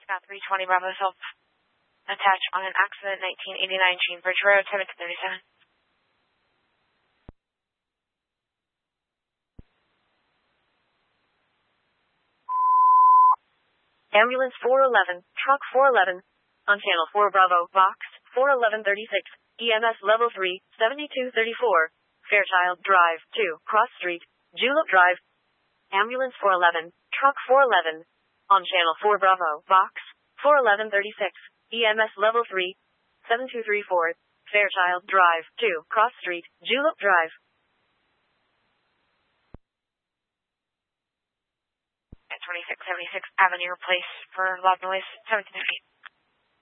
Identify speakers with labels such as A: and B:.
A: Scott 320 Bravo Self. Attach on an accident 1989 Cambridge Road 737.
B: Ambulance 411, Truck 411. On Channel 4 Bravo, Box 41136, EMS Level 3, 7234. Fairchild Drive 2, Cross Street, Julep Drive. Ambulance 411, Truck 411. On Channel 4 Bravo, Box 41136, EMS Level 3, 7234. Fairchild Drive 2, Cross Street, Julep Drive.
A: At 2676 Avenue Place for loud noise 1750.